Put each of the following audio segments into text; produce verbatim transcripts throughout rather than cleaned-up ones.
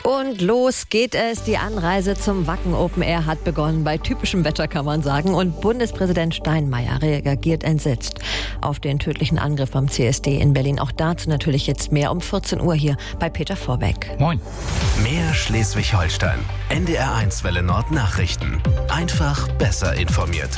Und los geht es. Die Anreise zum Wacken Open Air hat begonnen. Bei typischem Wetter kann man sagen. Und Bundespräsident Steinmeier reagiert entsetzt auf den tödlichen Angriff beim C S D in Berlin. Auch dazu natürlich jetzt mehr um vierzehn Uhr hier bei Peter Vorbeck. Moin. Mehr Schleswig-Holstein. N D R eins Welle Nord Nachrichten. Einfach besser informiert.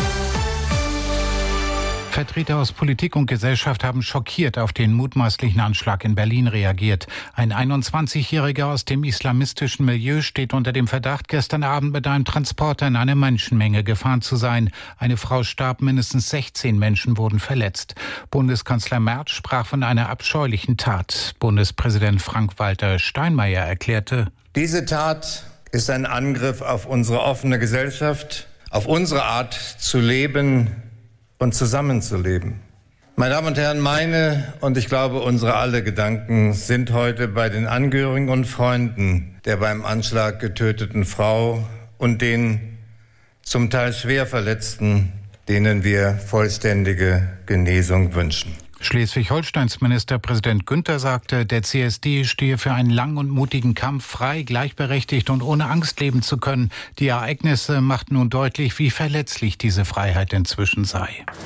Vertreter aus Politik und Gesellschaft haben schockiert auf den mutmaßlichen Anschlag in Berlin reagiert. Ein einundzwanzigjähriger aus dem islamistischen Milieu steht unter dem Verdacht, gestern Abend mit einem Transporter in eine Menschenmenge gefahren zu sein. Eine Frau starb, mindestens sechzehn Menschen wurden verletzt. Bundeskanzler Merz sprach von einer abscheulichen Tat. Bundespräsident Frank-Walter Steinmeier erklärte: Diese Tat ist ein Angriff auf unsere offene Gesellschaft, auf unsere Art zu leben und zusammenzuleben. Meine Damen und Herren, meine und ich glaube unsere alle Gedanken sind heute bei den Angehörigen und Freunden der beim Anschlag getöteten Frau und den zum Teil schwer Verletzten, denen wir vollständige Genesung wünschen. Schleswig-Holsteins Ministerpräsident Günther sagte, der C S D stehe für einen langen und mutigen Kampf, frei, gleichberechtigt und ohne Angst leben zu können. Die Ereignisse machten nun deutlich, wie verletzlich diese Freiheit inzwischen sei.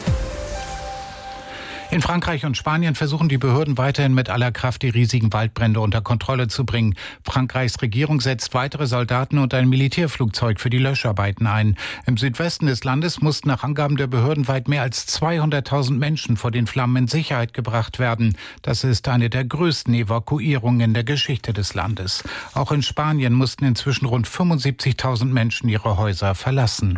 In Frankreich und Spanien versuchen die Behörden weiterhin mit aller Kraft die riesigen Waldbrände unter Kontrolle zu bringen. Frankreichs Regierung setzt weitere Soldaten und ein Militärflugzeug für die Löscharbeiten ein. Im Südwesten des Landes mussten nach Angaben der Behörden weit mehr als zweihunderttausend Menschen vor den Flammen in Sicherheit gebracht werden. Das ist eine der größten Evakuierungen in der Geschichte des Landes. Auch in Spanien mussten inzwischen rund fünfundsiebzigtausend Menschen ihre Häuser verlassen.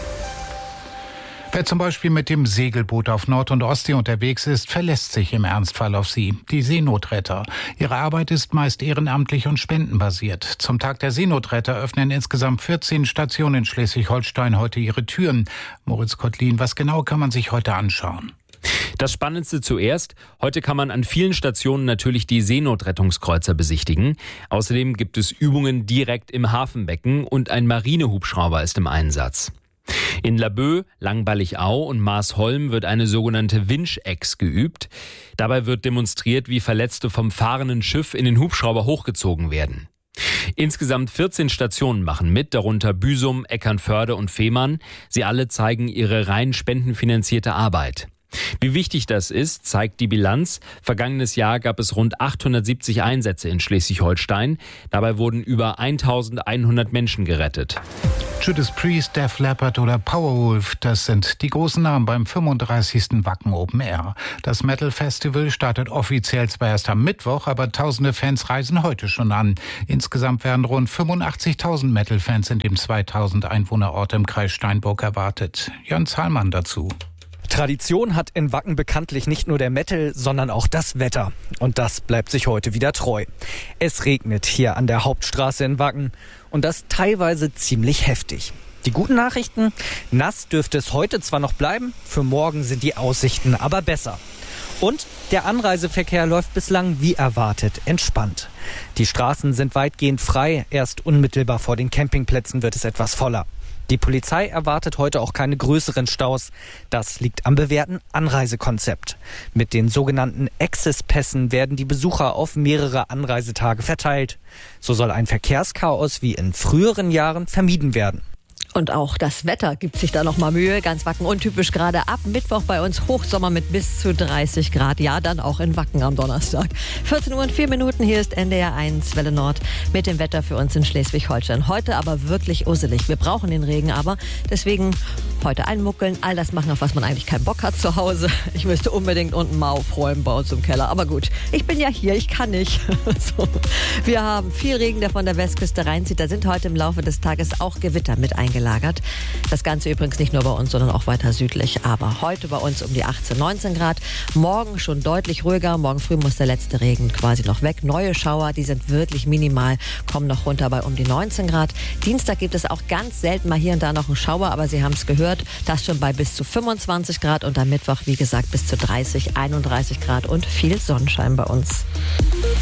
Wer zum Beispiel mit dem Segelboot auf Nord- und Ostsee unterwegs ist, verlässt sich im Ernstfall auf sie, die Seenotretter. Ihre Arbeit ist meist ehrenamtlich und spendenbasiert. Zum Tag der Seenotretter öffnen insgesamt vierzehn Stationen in Schleswig-Holstein heute ihre Türen. Moritz Kottlin, was genau kann man sich heute anschauen? Das Spannendste zuerst. Heute kann man an vielen Stationen natürlich die Seenotrettungskreuzer besichtigen. Außerdem gibt es Übungen direkt im Hafenbecken und ein Marinehubschrauber ist im Einsatz. In Laboe, Langballigau und Maasholm wird eine sogenannte Winch-Ex geübt. Dabei wird demonstriert, wie Verletzte vom fahrenden Schiff in den Hubschrauber hochgezogen werden. Insgesamt vierzehn Stationen machen mit, darunter Büsum, Eckernförde und Fehmarn. Sie alle zeigen ihre rein spendenfinanzierte Arbeit. Wie wichtig das ist, zeigt die Bilanz. Vergangenes Jahr gab es rund achthundertsiebzig Einsätze in Schleswig-Holstein. Dabei wurden über eintausendeinhundert Menschen gerettet. Judas Priest, Def Leppard oder Powerwolf, das sind die großen Namen beim fünfunddreißigsten Wacken Open Air. Das Metal Festival startet offiziell zwar erst am Mittwoch, aber tausende Fans reisen heute schon an. Insgesamt werden rund fünfundachtzigtausend Metal-Fans in dem zweitausend Einwohnerort im Kreis Steinburg erwartet. Jan Zahlmann dazu. Tradition hat in Wacken bekanntlich nicht nur der Metal, sondern auch das Wetter. Und das bleibt sich heute wieder treu. Es regnet hier an der Hauptstraße in Wacken und das teilweise ziemlich heftig. Die guten Nachrichten: nass dürfte es heute zwar noch bleiben, für morgen sind die Aussichten aber besser. Und der Anreiseverkehr läuft bislang wie erwartet entspannt. Die Straßen sind weitgehend frei, erst unmittelbar vor den Campingplätzen wird es etwas voller. Die Polizei erwartet heute auch keine größeren Staus. Das liegt am bewährten Anreisekonzept. Mit den sogenannten Access-Pässen werden die Besucher auf mehrere Anreisetage verteilt. So soll ein Verkehrschaos wie in früheren Jahren vermieden werden. Und auch das Wetter gibt sich da noch mal Mühe. Ganz Wacken untypisch, gerade ab Mittwoch bei uns Hochsommer mit bis zu dreißig Grad. Ja, dann auch in Wacken am Donnerstag. vierzehn Uhr und vier Minuten, hier ist N D R eins Welle Nord mit dem Wetter für uns in Schleswig-Holstein. Heute aber wirklich usselig. Wir brauchen den Regen aber. Deswegen heute einmuckeln, all das machen, auf was man eigentlich keinen Bock hat zu Hause. Ich müsste unbedingt unten mal aufräumen bei uns im Keller. Aber gut, ich bin ja hier, ich kann nicht. So. Wir haben viel Regen, der von der Westküste reinzieht. Da sind heute im Laufe des Tages auch Gewitter mit eingelagert. Das Ganze übrigens nicht nur bei uns, sondern auch weiter südlich. Aber heute bei uns um die achtzehn, neunzehn Grad. Morgen schon deutlich ruhiger. Morgen früh muss der letzte Regen quasi noch weg. Neue Schauer, die sind wirklich minimal, kommen noch runter bei um die neunzehn Grad. Dienstag gibt es auch ganz selten mal hier und da noch einen Schauer, aber Sie haben es gehört, das schon bei bis zu fünfundzwanzig Grad und am Mittwoch, wie gesagt, bis zu dreißig, einunddreißig Grad und viel Sonnenschein bei uns.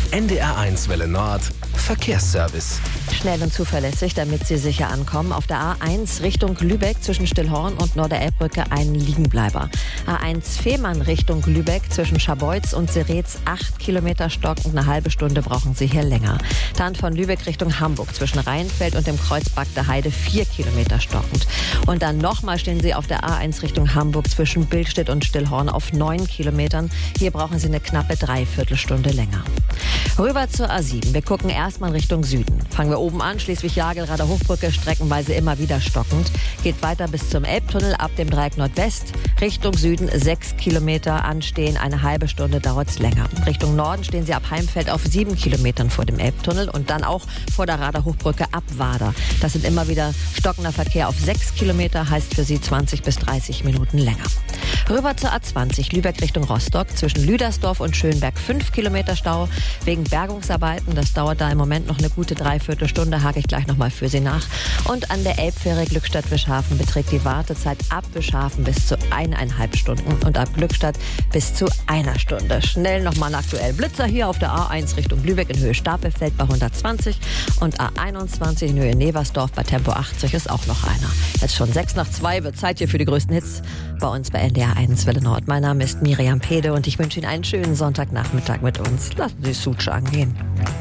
N D R eins Welle Nord, Verkehrsservice. Schnell und zuverlässig, damit Sie sicher ankommen. Auf der A eins Richtung Lübeck zwischen Stillhorn und Norderelbbrücke ein Liegenbleiber. A eins Fehmarn Richtung Lübeck zwischen Scharbeutz und Seretz acht Kilometer stockend. Eine halbe Stunde brauchen Sie hier länger. Dann von Lübeck Richtung Hamburg zwischen Rheinfeld und dem Kreuz Bagder Heide vier Kilometer stockend. Und dann nochmal stehen Sie auf der A eins Richtung Hamburg zwischen Billstedt und Stillhorn auf neun Kilometern. Hier brauchen Sie eine knappe Dreiviertelstunde länger. Rüber zur A sieben. Wir gucken erstmal Richtung Süden. Fangen wir oben an, Schleswig-Jagelrader Hochbrücke, streckenweise immer wieder stockend. Geht weiter bis zum Elbtunnel ab dem Dreieck Nordwest. Richtung Süden sechs Kilometer anstehen, eine halbe Stunde dauert es länger. Richtung Norden stehen Sie ab Heimfeld auf sieben Kilometern vor dem Elbtunnel und dann auch vor der Rader Hochbrücke ab Wader. Das sind immer wieder stockender Verkehr auf sechs Kilometer, heißt für Sie zwanzig bis dreißig Minuten länger. Rüber zur A zwanzig, Lübeck Richtung Rostock, zwischen Lüdersdorf und Schönberg fünf Kilometer Stau wegen Bergungsarbeiten. Das dauert da im Moment noch eine gute Dreiviertelstunde, hake ich gleich nochmal für Sie nach. Und an der Elbfähre Glückstadt-Wischhafen beträgt die Wartezeit ab Wischhafen bis zu eineinhalb Stunden und ab Glückstadt bis zu einer Stunde. Schnell nochmal einen aktuellen Blitzer hier auf der A eins Richtung Lübeck in Höhe Stapelfeld bei hundertzwanzig und A einundzwanzig in Höhe Neversdorf bei Tempo achtzig ist auch noch einer. Jetzt schon sechs nach zwei, wird Zeit hier für die größten Hits bei uns bei N D R eins Welle Nord. Mein Name ist Miriam Pede und ich wünsche Ihnen einen schönen Sonntagnachmittag mit uns. Lassen Sie Suche angehen.